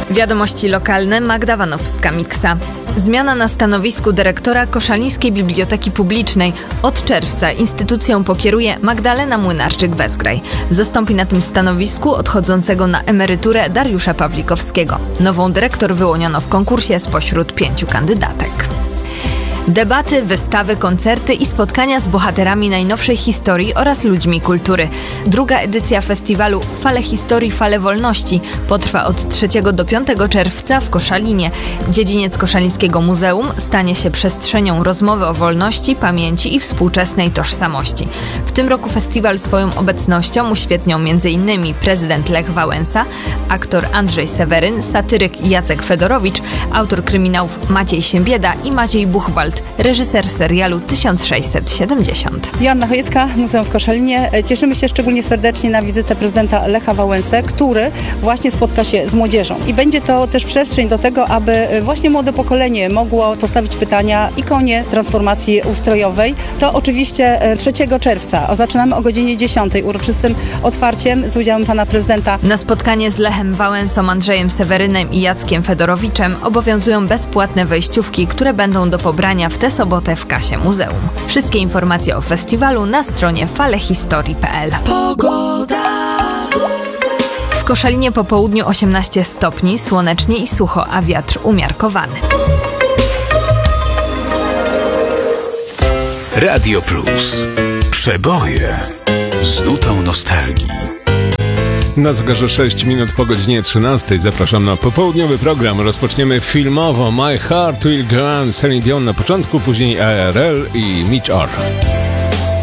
Wiadomości lokalne, Magda Wanowska-Miksa. Zmiana na stanowisku dyrektora Koszalińskiej Biblioteki Publicznej. Od czerwca instytucją pokieruje Magdalena Młynarczyk-Wezgraj. Zastąpi na tym stanowisku odchodzącego na emeryturę Dariusza Pawlikowskiego. Nową dyrektor wyłoniono w konkursie spośród 5 kandydatek. Debaty, wystawy, koncerty i spotkania z bohaterami najnowszej historii oraz ludźmi kultury. Druga edycja festiwalu Fale Historii, Fale Wolności potrwa od 3 do 5 czerwca w Koszalinie. Dziedziniec Koszalińskiego Muzeum stanie się przestrzenią rozmowy o wolności, pamięci i współczesnej tożsamości. W tym roku festiwal swoją obecnością uświetnią m.in. prezydent Lech Wałęsa, aktor Andrzej Seweryn, satyryk Jacek Fedorowicz, autor kryminałów Maciej Siembieda i Maciej Buchwald, reżyser serialu 1670. Joanna Chojecka, Muzeum w Koszalinie. Cieszymy się szczególnie serdecznie na wizytę prezydenta Lecha Wałęsy, który właśnie spotka się z młodzieżą. I będzie to też przestrzeń do tego, aby właśnie młode pokolenie mogło postawić pytania ikonie transformacji ustrojowej. To oczywiście 3 czerwca. Zaczynamy o godzinie 10 uroczystym otwarciem z udziałem pana prezydenta. Na spotkanie z Lechem Wałęsą, Andrzejem Sewerynem i Jackiem Fedorowiczem obowiązują bezpłatne wejściówki, które będą do pobrania w tę sobotę w kasie muzeum. Wszystkie informacje o festiwalu na stronie falehistorii.pl. Pogoda. W Koszalinie po południu 18 stopni, słonecznie i sucho, a wiatr umiarkowany. Radio Plus. Przeboje z nutą nostalgii. Na zegarze 6 minut po godzinie 13. Zapraszam na popołudniowy program. Rozpoczniemy filmowo My Heart Will Go On, Celine Dion na początku, później ARL i Mitch Orr.